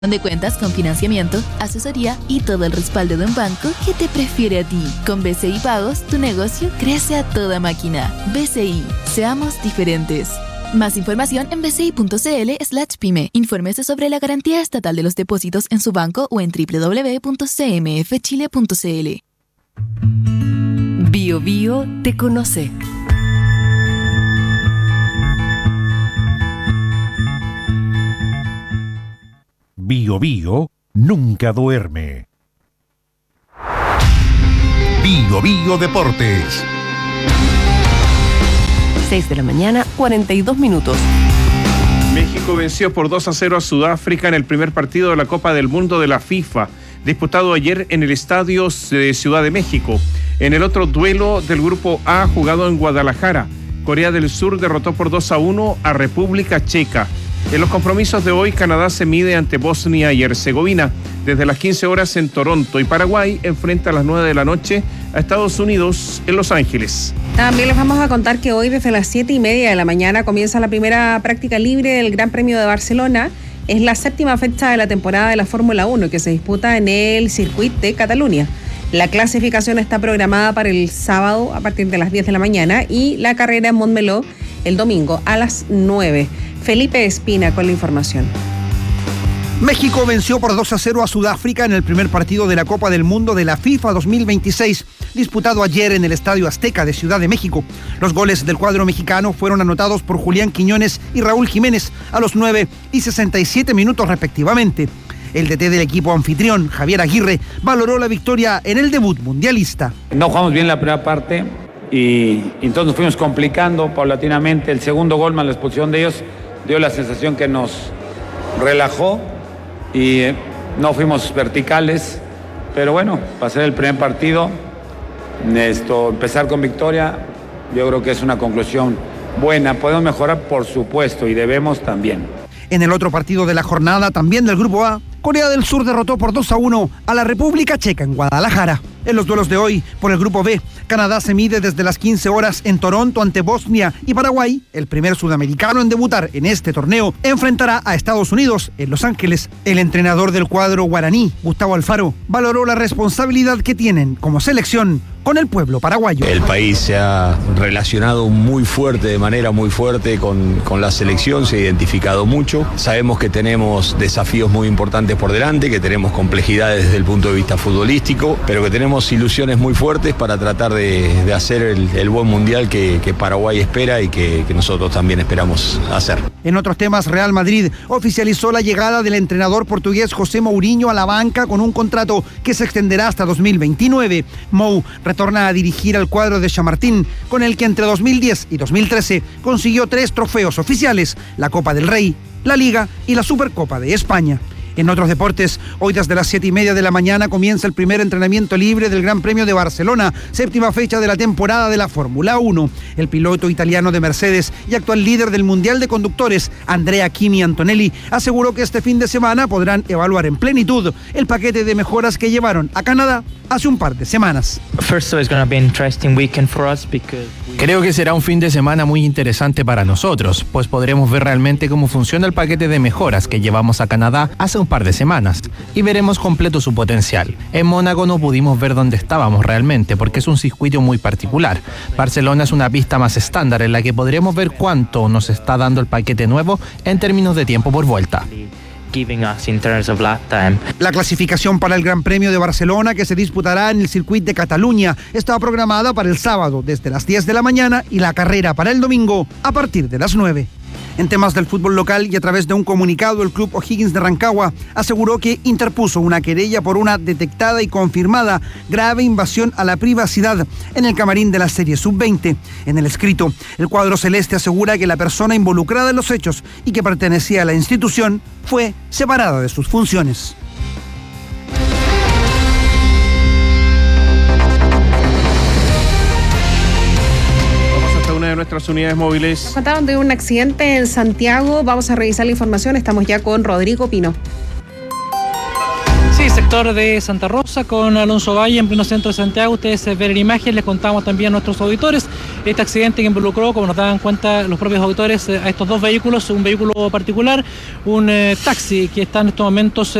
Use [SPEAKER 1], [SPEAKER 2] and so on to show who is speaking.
[SPEAKER 1] donde cuentas con financiamiento, asesoría y todo el respaldo de un banco que te prefiere a ti. Con BCI Pagos, tu negocio crece a toda máquina. BCI, seamos diferentes. Más información en bci.cl/pyme. Infórmese sobre la garantía estatal de los depósitos en su banco o en www.cmfchile.cl.
[SPEAKER 2] Bio Bio te conoce.
[SPEAKER 3] Bio Bio nunca duerme. Bio Bio Deportes.
[SPEAKER 2] 6 de la mañana, 42 minutos.
[SPEAKER 4] México venció por 2-0 a Sudáfrica en el primer partido de la Copa del Mundo de la FIFA, disputado ayer en el estadio de Ciudad de México. En el otro duelo del Grupo A, jugado en Guadalajara, Corea del Sur derrotó por 2-1 a República Checa. En los compromisos de hoy, Canadá se mide ante Bosnia y Herzegovina desde las 15 horas en Toronto, y Paraguay enfrenta a las 9 de la noche a Estados Unidos en Los Ángeles.
[SPEAKER 5] También les vamos a contar que hoy desde las 7:30 de la mañana comienza la primera práctica libre del Gran Premio de Barcelona. Es la 7ª fecha de la temporada de la Fórmula 1 que se disputa en el Circuit de Cataluña. La clasificación está programada para el sábado a partir de las 10 de la mañana y la carrera en Montmeló el domingo a las 9. Felipe Espina con la información.
[SPEAKER 6] México venció por 2-0 a Sudáfrica en el primer partido de la Copa del Mundo de la FIFA 2026, disputado ayer en el Estadio Azteca de Ciudad de México. Los goles del cuadro mexicano fueron anotados por Julián Quiñones y Raúl Jiménez a los 9 y 67 minutos respectivamente. El DT del equipo anfitrión, Javier Aguirre, valoró la victoria en el debut mundialista.
[SPEAKER 7] No jugamos bien la primera parte y entonces nos fuimos complicando paulatinamente. El segundo gol más la expulsión de ellos dio la sensación que nos relajó y no fuimos verticales, pero bueno, pasar el primer partido, empezar con victoria, yo creo que es una conclusión buena. Podemos mejorar, por supuesto, y debemos también.
[SPEAKER 6] En el otro partido de la jornada, también del Grupo A, Corea del Sur derrotó por 2-1 a la República Checa en Guadalajara. En los duelos de hoy, por el Grupo B, Canadá se mide desde las 15 horas en Toronto ante Bosnia, y Paraguay, el primer sudamericano en debutar en este torneo, enfrentará a Estados Unidos en Los Ángeles. El entrenador del cuadro guaraní, Gustavo Alfaro, valoró la responsabilidad que tienen como selección con el pueblo paraguayo.
[SPEAKER 8] El país se ha relacionado muy fuerte, de manera muy fuerte con la selección, se ha identificado mucho. Sabemos que tenemos desafíos muy importantes por delante, que tenemos complejidades desde el punto de vista futbolístico, pero que tenemos ilusiones muy fuertes para tratar de hacer el buen mundial que Paraguay espera y que nosotros también esperamos hacer.
[SPEAKER 6] En otros temas, Real Madrid oficializó la llegada del entrenador portugués José Mourinho a la banca con un contrato que se extenderá hasta 2029. Mou retorna a dirigir al cuadro de Chamartín, con el que entre 2010 y 2013 consiguió 3 trofeos oficiales: la Copa del Rey, la Liga y la Supercopa de España. En otros deportes, hoy desde las 7:30 de la mañana comienza el primer entrenamiento libre del Gran Premio de Barcelona, 7ª fecha de la temporada de la Fórmula 1. El piloto italiano de Mercedes y actual líder del Mundial de Conductores, Andrea Kimi Antonelli, aseguró que este fin de semana podrán evaluar en plenitud el paquete de mejoras que llevaron a Canadá hace un par de semanas.
[SPEAKER 9] Creo que será un fin de semana muy interesante para nosotros, pues podremos ver realmente cómo funciona el paquete de mejoras que llevamos a Canadá hace un par de semanas y veremos completo su potencial. En Mónaco no pudimos ver dónde estábamos realmente porque es un circuito muy particular. Barcelona es una pista más estándar en la que podremos ver cuánto nos está dando el paquete nuevo en términos de tiempo por vuelta.
[SPEAKER 6] La clasificación para el Gran Premio de Barcelona, que se disputará en el Circuit de Cataluña, está programada para el sábado desde las 10 de la mañana y la carrera para el domingo a partir de las 9. En temas del fútbol local y a través de un comunicado, el club O'Higgins de Rancagua aseguró que interpuso una querella por una detectada y confirmada grave invasión a la privacidad en el camarín de la Serie Sub-20. En el escrito, el cuadro celeste asegura que la persona involucrada en los hechos y que pertenecía a la institución fue separada de sus funciones.
[SPEAKER 4] De nuestras unidades móviles.
[SPEAKER 5] Nos contaron de un accidente en Santiago. Vamos a revisar la información. Estamos ya con Rodrigo Pino.
[SPEAKER 10] Sí, sector de Santa Rosa con Alonso Valle en pleno centro de Santiago. Ustedes ven en imagen, les contamos también a nuestros auditores. este accidente que involucró, como nos daban cuenta los propios autores, a estos dos vehículos, un vehículo particular, un taxi que está en estos momentos